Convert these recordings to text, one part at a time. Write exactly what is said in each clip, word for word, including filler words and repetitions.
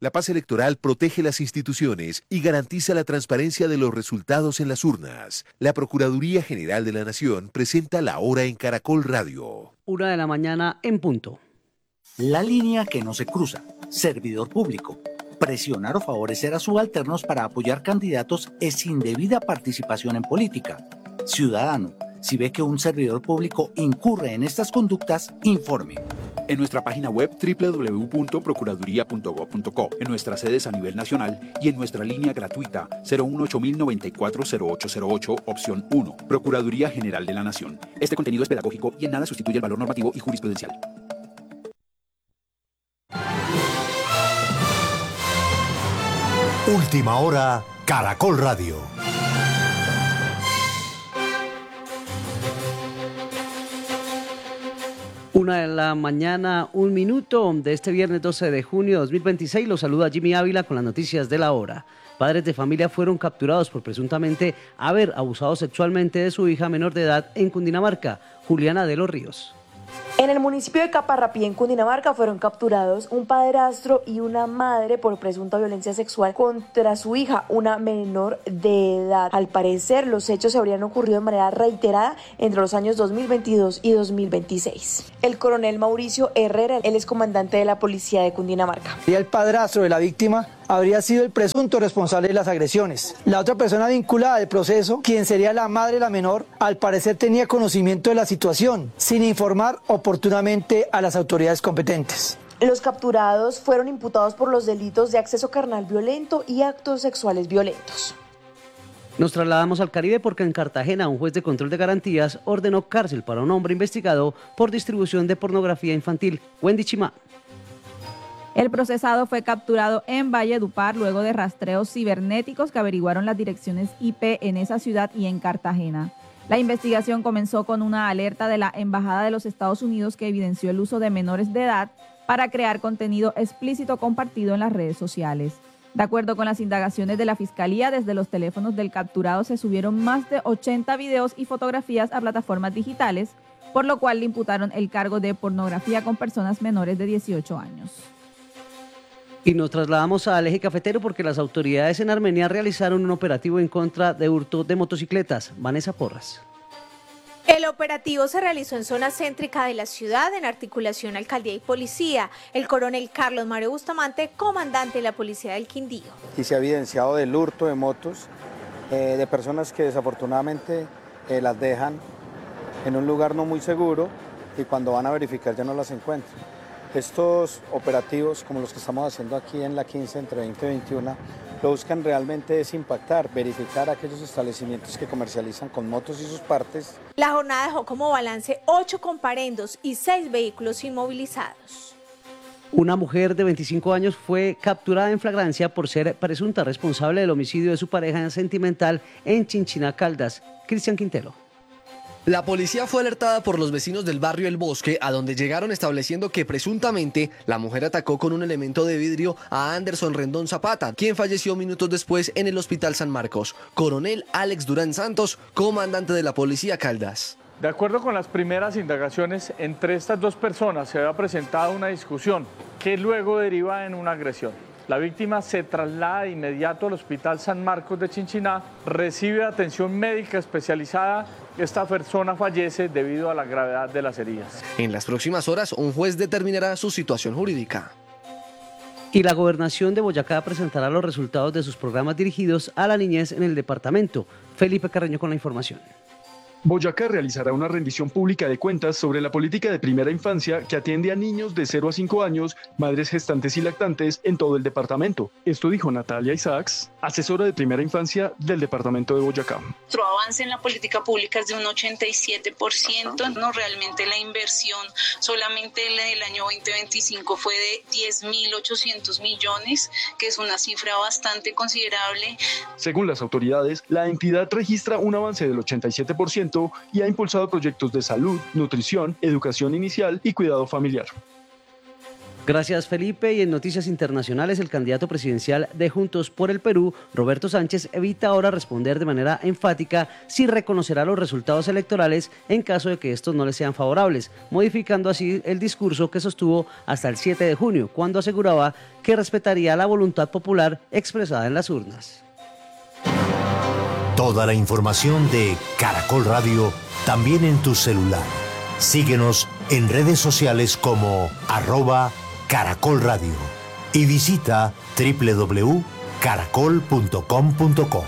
La paz electoral protege las instituciones y garantiza la transparencia de los resultados en las urnas. La Procuraduría General de la Nación presenta La Hora en Caracol Radio. Una de la mañana en punto. La línea que no se cruza. Servidor público. Presionar o favorecer a subalternos para apoyar candidatos es indebida participación en política. Ciudadano, si ve que un servidor público incurre en estas conductas, informe. En nuestra página web doble u doble u doble u punto procuraduría punto gob punto co, en nuestras sedes a nivel nacional y en nuestra línea gratuita cero uno ocho mil noventa y cuatro cero ocho cero ocho, opción uno. Procuraduría General de la Nación. Este contenido es pedagógico y en nada sustituye el valor normativo y jurisprudencial. Última hora, Caracol Radio. Una de la mañana, un minuto de este viernes doce de junio de dos mil veintiséis. Los saluda Jimmy Ávila con las noticias de la hora. Padres de familia fueron capturados por presuntamente haber abusado sexualmente de su hija menor de edad en Cundinamarca. Juliana de los Ríos. En el municipio de Caparrapí, en Cundinamarca, fueron capturados un padrastro y una madre por presunta violencia sexual contra su hija, una menor de edad. Al parecer, los hechos se habrían ocurrido de manera reiterada entre los años dos mil veintidós y dos mil veintiséis. El coronel Mauricio Herrera, él es comandante de la policía de Cundinamarca. Y el padrastro de la víctima habría sido el presunto responsable de las agresiones. La otra persona vinculada al proceso, quien sería la madre de la menor, al parecer tenía conocimiento de la situación, sin informar oportunamente a las autoridades competentes. Los capturados fueron imputados por los delitos de acceso carnal violento y actos sexuales violentos. Nos trasladamos al Caribe porque en Cartagena un juez de control de garantías ordenó cárcel para un hombre investigado por distribución de pornografía infantil. Wendy Chimá. El procesado fue capturado en Valledupar luego de rastreos cibernéticos que averiguaron las direcciones I P en esa ciudad y en Cartagena. La investigación comenzó con una alerta de la Embajada de los Estados Unidos que evidenció el uso de menores de edad para crear contenido explícito compartido en las redes sociales. De acuerdo con las indagaciones de la Fiscalía, desde los teléfonos del capturado se subieron más de ochenta videos y fotografías a plataformas digitales, por lo cual le imputaron el cargo de pornografía con personas menores de dieciocho años. Y nos trasladamos al eje cafetero porque las autoridades en Armenia realizaron un operativo en contra de hurto de motocicletas. Vanessa Porras. El operativo se realizó en zona céntrica de la ciudad en articulación alcaldía y policía. El coronel Carlos Mario Bustamante, comandante de la policía del Quindío. Y se ha evidenciado del hurto de motos eh, de personas que desafortunadamente eh, las dejan en un lugar no muy seguro y cuando van a verificar ya no las encuentran. Estos operativos, como los que estamos haciendo aquí en la quince entre veinte y veintiuno, lo buscan realmente es impactar, verificar aquellos establecimientos que comercializan con motos y sus partes. La jornada dejó como balance ocho comparendos y seis vehículos inmovilizados. Una mujer de veinticinco años fue capturada en flagrancia por ser presunta responsable del homicidio de su pareja sentimental en Chinchiná, Caldas. Cristian Quintero. La policía fue alertada por los vecinos del barrio El Bosque, a donde llegaron estableciendo que presuntamente la mujer atacó con un elemento de vidrio a Anderson Rendón Zapata, quien falleció minutos después en el Hospital San Marcos. Coronel Alex Durán Santos, comandante de la policía Caldas. De acuerdo con las primeras indagaciones, entre estas dos personas se había presentado una discusión que luego deriva en una agresión. La víctima se traslada de inmediato al Hospital San Marcos de Chinchiná, recibe atención médica especializada. Esta persona fallece debido a la gravedad de las heridas. En las próximas horas, un juez determinará su situación jurídica. Y la Gobernación de Boyacá presentará los resultados de sus programas dirigidos a la niñez en el departamento. Felipe Carreño con la información. Boyacá realizará una rendición pública de cuentas sobre la política de primera infancia que atiende a niños de cero a cinco años, madres gestantes y lactantes en todo el departamento. Esto dijo Natalia Isaacs, asesora de primera infancia del departamento de Boyacá. Nuestro avance en la política pública es de un ochenta y siete por ciento. No, realmente la inversión solamente en el año veinte veinticinco fue de diez mil ochocientos millones, que es una cifra bastante considerable. Según las autoridades, la entidad registra un avance del ochenta y siete por ciento y ha impulsado proyectos de salud, nutrición, educación inicial y cuidado familiar. Gracias, Felipe. Y en noticias internacionales, el candidato presidencial de Juntos por el Perú, Roberto Sánchez, evita ahora responder de manera enfática si reconocerá los resultados electorales en caso de que estos no le sean favorables, modificando así el discurso que sostuvo hasta el siete de junio, cuando aseguraba que respetaría la voluntad popular expresada en las urnas. Toda la información de Caracol Radio también en tu celular. Síguenos en redes sociales como arroba Caracol Radio y visita doble u doble u doble u punto caracol punto com punto co.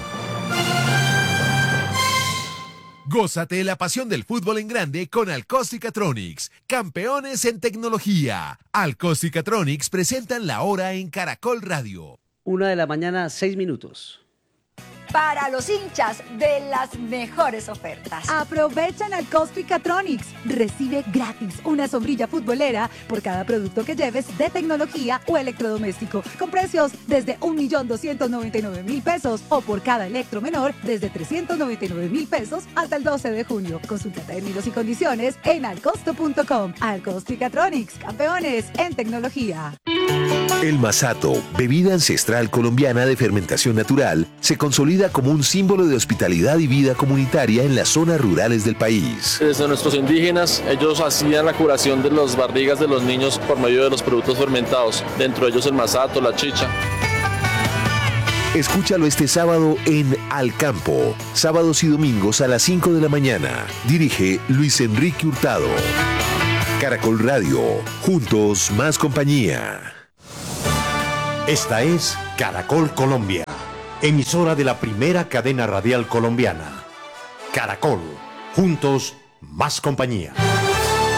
Gózate la pasión del fútbol en grande con Alcóstica-Tronics, campeones en tecnología. Alcóstica-Tronics presentan la hora en Caracol Radio. Una de la mañana, seis minutos. Para los hinchas de las mejores ofertas. Aprovechan al Alcóstica-Tronics. Recibe gratis una sombrilla futbolera por cada producto que lleves de tecnología o electrodoméstico, con precios desde un millón doscientos noventa y nueve mil pesos o por cada electro menor desde trescientos noventa y nueve mil pesos hasta el doce de junio. Consulta términos y condiciones en alcosto punto com. Alcóstica-Tronics, campeones en tecnología. El masato, bebida ancestral colombiana de fermentación natural, se consolida como un símbolo de hospitalidad y vida comunitaria en las zonas rurales del país. Desde nuestros indígenas, ellos hacían la curación de las barrigas de los niños por medio de los productos fermentados, dentro de ellos el masato, la chicha. Escúchalo este sábado en Al Campo, sábados y domingos a las cinco de la mañana. Dirige Luis Enrique Hurtado. Caracol Radio, juntos más compañía. Esta es Caracol Colombia, emisora de la primera cadena radial colombiana. Caracol, juntos más compañía.